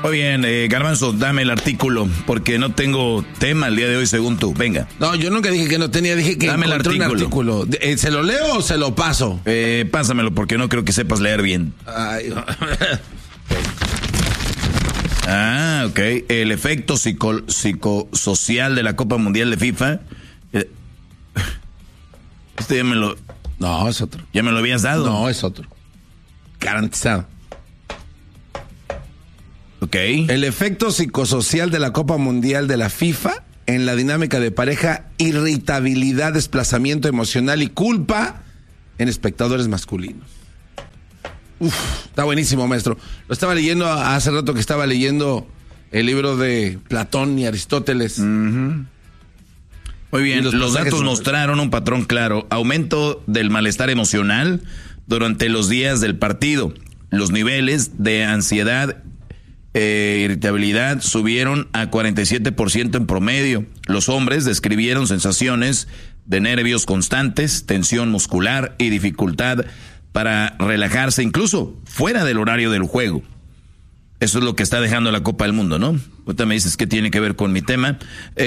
Muy bien, Garbanzo, dame el artículo, porque no tengo tema el día de hoy según tú. Venga. No, yo nunca dije que no tenía, dije que dame encontré el artículo. un artículo. ¿Se lo leo o se lo paso? Pásamelo, porque no creo que sepas leer bien. Ay. Ok. El efecto psicosocial de la Copa Mundial de FIFA. Este ya me lo... No, es otro. ¿Ya me lo habías dado? No, es otro. Garantizado. Ok. El efecto psicosocial de la Copa Mundial de la FIFA en la dinámica de pareja, irritabilidad, desplazamiento emocional y culpa en espectadores masculinos. Está buenísimo, maestro. Lo estaba leyendo hace rato que estaba leyendo el libro de Platón y Aristóteles. Muy bien, los datos mostraron un patrón claro. Aumento del malestar emocional durante los días del partido. Los niveles de ansiedad irritabilidad subieron a 47% en promedio. Los hombres describieron sensaciones de nervios constantes, tensión muscular y dificultad para relajarse, incluso fuera del horario del juego. Eso es lo que está dejando la Copa del Mundo, ¿no? Ahorita me dices qué tiene que ver con mi tema.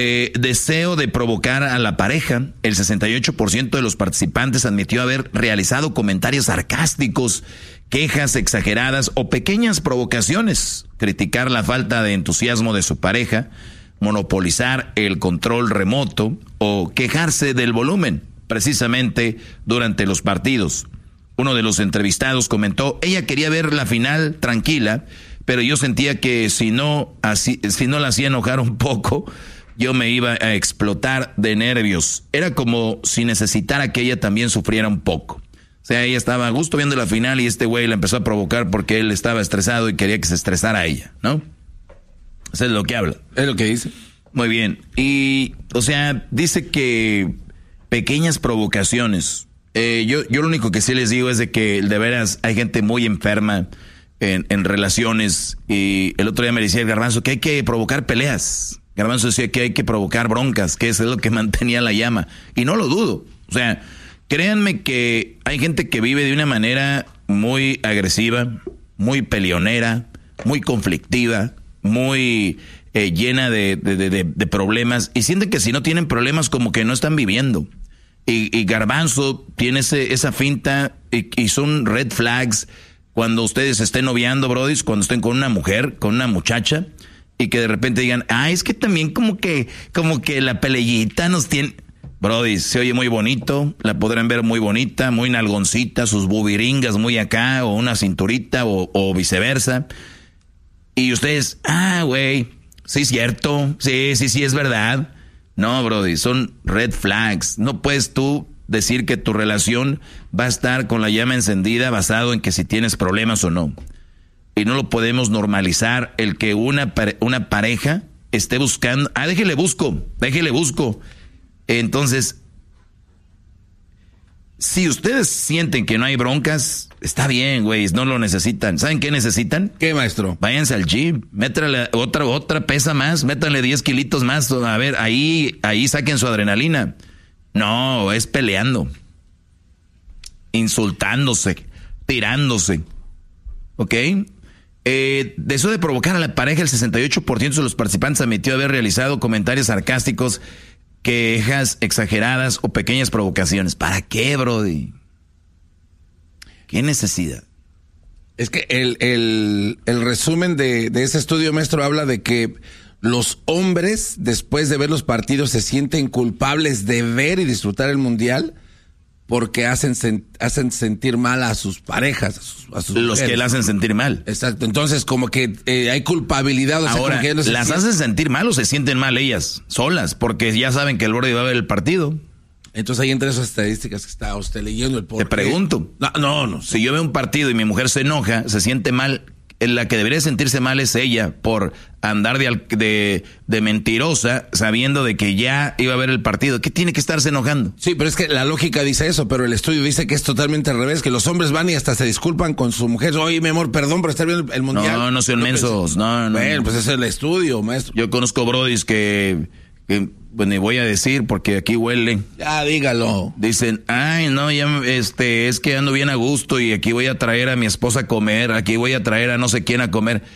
Deseo de provocar a la pareja. El 68% de los participantes admitió haber realizado comentarios sarcásticos, quejas exageradas o pequeñas provocaciones. Criticar la falta de entusiasmo de su pareja, monopolizar el control remoto o quejarse del volumen, precisamente durante los partidos. Uno de los entrevistados comentó, ella quería ver la final tranquila, pero yo sentía que si no la hacía enojar un poco, yo me iba a explotar de nervios. Era como si necesitara que ella también sufriera un poco. O sea, ella estaba a gusto viendo la final y este güey la empezó a provocar porque él estaba estresado y quería que se estresara a ella, ¿no? Eso es lo que habla. Es lo que dice. Muy bien. Y, o sea, dice que pequeñas provocaciones. Yo lo único que sí les digo es de que de veras hay gente muy enferma en relaciones, y el otro día me decía el Garbanzo que hay que provocar peleas. Garbanzo decía que hay que provocar broncas, que eso es lo que mantenía la llama, y no lo dudo. O sea, créanme que hay gente que vive de una manera muy agresiva, muy peleonera, muy conflictiva, muy llena de problemas, y sienten que si no tienen problemas como que no están viviendo. Y Garbanzo tiene esa finta y son red flags cuando ustedes estén noviando, brodis, cuando estén con una mujer, con una muchacha, y que de repente digan, es que también como que la peleita nos tiene... Brodis, se oye muy bonito, la podrán ver muy bonita, muy nalgoncita, sus bubiringas muy acá, o una cinturita, o viceversa. Y ustedes, güey, sí es cierto, sí es verdad. No, brody, son red flags. No puedes tú decir que tu relación va a estar con la llama encendida basado en que si tienes problemas o no. Y no lo podemos normalizar el que una pareja esté buscando... déjele busco. Entonces, si ustedes sienten que no hay broncas, está bien, güey, no lo necesitan. ¿Saben qué necesitan? ¿Qué, maestro? Váyanse al gym, métale otra pesa más, métanle 10 kilitos más, a ver, ahí saquen su adrenalina. No, es peleando, insultándose, tirándose, ¿ok? De eso de provocar a la pareja, el 68% de los participantes admitió haber realizado comentarios sarcásticos, quejas exageradas o pequeñas provocaciones. ¿Para qué, brody? ¿Qué necesidad? Es que el resumen de ese estudio, maestro, habla de que los hombres, después de ver los partidos, se sienten culpables de ver y disfrutar el mundial porque hacen sentir mal a sus parejas, a sus los mujeres. Que la hacen sentir mal. Exacto. Entonces, como que hay culpabilidad. O sea, ahora, como que ¿las hacen sentir mal o se sienten mal ellas, solas? Porque ya saben que el borde va a ver el partido. Entonces ahí entre esas estadísticas que está usted leyendo el por Te pregunto. No. Si yo veo un partido y mi mujer se enoja, se siente mal, la que debería sentirse mal es ella por andar de mentirosa sabiendo de que ya iba a ver el partido. ¿Qué tiene que estarse enojando? Sí, pero es que la lógica dice eso, pero el estudio dice que es totalmente al revés, que los hombres van y hasta se disculpan con su mujer. Oye, mi amor, perdón por estar viendo el mundial. No sean mensos. No. Bueno, pues ese es el estudio, maestro. Yo conozco brodis que bueno, y voy a decir porque aquí huele. Ya, dígalo. Dicen, no, ya, es que ando bien a gusto y aquí voy a traer a mi esposa a comer, aquí voy a traer a no sé quién a comer.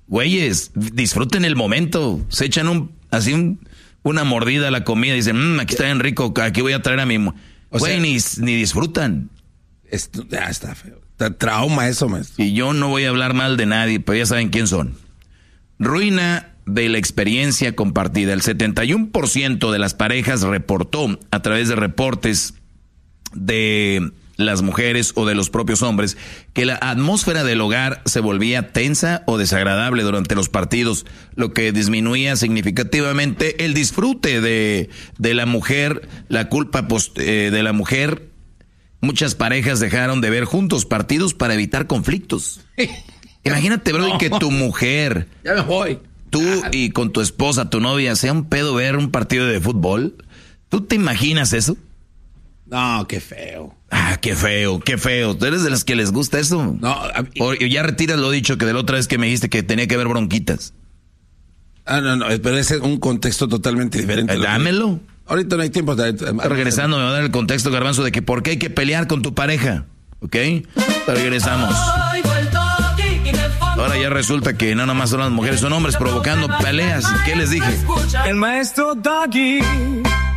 güeyes, disfruten el momento. Se echan una mordida a la comida y dicen, aquí está bien rico, aquí voy a traer a mi... Güey, ni disfrutan. Ya está feo. Trauma eso, maestro. Y yo no voy a hablar mal de nadie, pero ya saben quién son. Ruina de la experiencia compartida. El 71% de las parejas reportó a través de reportes de las mujeres o de los propios hombres que la atmósfera del hogar se volvía tensa o desagradable durante los partidos, lo que disminuía significativamente el disfrute de la mujer, la culpa de la mujer. Muchas parejas dejaron de ver juntos partidos para evitar conflictos. Imagínate, bro, que tu mujer, ya me voy, tú y con tu esposa, tu novia, sea un pedo ver un partido de fútbol. ¿Tú te imaginas eso? No, qué feo. Qué feo, qué feo. ¿Tú eres de las que les gusta eso? No. O ya retiras lo dicho que de la otra vez que me dijiste que tenía que haber bronquitas. No, pero ese es un contexto totalmente diferente. Dámelo. Ahorita no hay tiempo. Regresando, me va a dar el contexto, Garbanzo, de que por qué hay que pelear con tu pareja. ¿Ok? Regresamos. Ahora ya resulta que no nomás son las mujeres, son hombres provocando peleas. ¿Qué les dije? El maestro Doggy.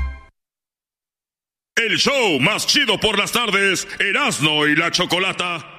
El show más chido por las tardes, Erasmo y la Chocolata.